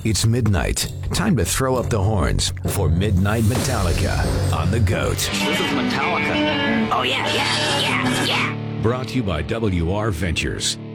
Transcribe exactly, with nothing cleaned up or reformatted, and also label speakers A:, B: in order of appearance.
A: It's midnight. Time to throw up the horns for Midnight Metallica on the GOAT.
B: This is Metallica. Oh, yeah, yeah, yeah, yeah.
A: Brought to you by W R Ventures.